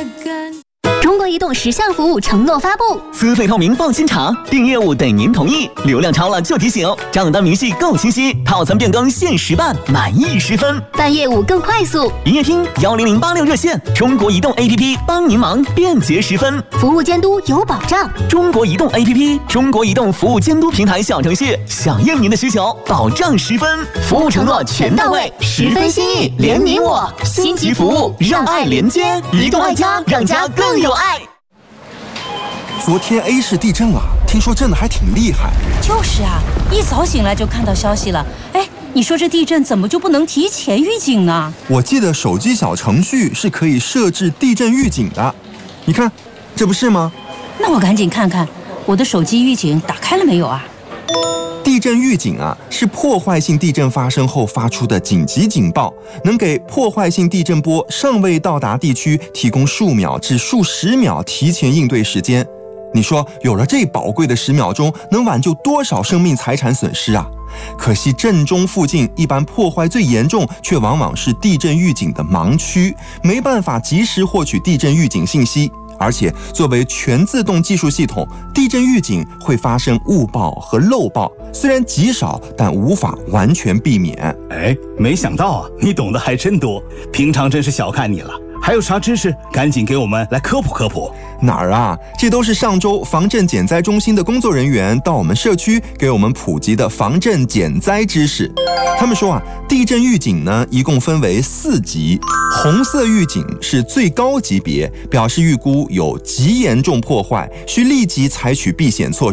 中国移动10项服务承诺发布： 资费透明放心查，订业务得您同意，流量超了就提醒，账单明细够清晰，套餐变更限时办，满意10分， 办业务更快速。 营业厅10086热线，中国移动 APP 帮您忙，便捷10分， 服务监督有保障。 中国移动 APP， 中国移动服务监督平台小程序，响应您的需求，保障10分，服务承诺全到位，10分心意连你我，星级服务让爱连接，移动爱家，让家更有爱。 昨天 A 市地震了，听说震得还挺厉害。 就是啊，一早醒来就看到消息了。哎，你说这地震怎么就不能提前预警呢？ 我记得手机小程序是可以设置地震预警的，你看，这不是吗？ 那我赶紧看看我的手机预警打开了没有啊？ 地震预警啊，是破坏性地震发生后发出的紧急警报，能给破坏性地震波尚未到达地区提供数秒至数十秒提前应对时间。你说有了这宝贵的10秒钟，能挽救多少生命财产损失啊？可惜震中附近一般破坏最严重，却往往是地震预警的盲区，没办法及时获取地震预警信息。而且作为全自动技术系统，地震预警会发生误报和漏报，虽然极少，但无法完全避免。 哎，没想到啊，你懂得还真多，平常真是小看你了。还有啥知识，赶紧给我们来科普科普。 哪儿啊？这都是上周防震减灾中心的工作人员到我们社区给我们普及的防震减灾知识。他们说啊，地震预警呢一共分为4级，红色预警是最高级别，表示预估有极严重破坏，需立即采取避险措施。